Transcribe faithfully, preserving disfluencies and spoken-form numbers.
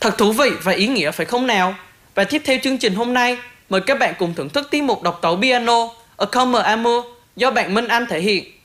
Thật thú vị và ý nghĩa phải không nào? Và tiếp theo chương trình hôm nay, mời các bạn cùng thưởng thức tiết mục độc tấu piano A Comme Amour do bạn Minh Anh thể hiện.